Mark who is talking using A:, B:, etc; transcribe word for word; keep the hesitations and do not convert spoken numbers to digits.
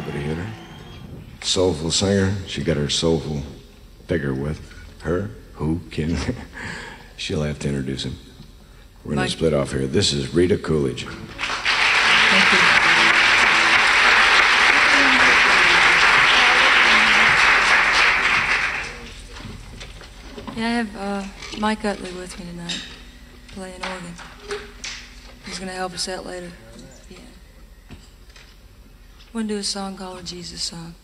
A: nobody hit her. Soulful singer, she got her soulful figure with her. Who can? She'll have to introduce him. We're going to split off here. This is Rita Coolidge.
B: Thank you. Yeah, I have uh, Mike Utley with me tonight, playing organ. He's going to help us out later. Yeah. We're going to do a song called a Jesus Song.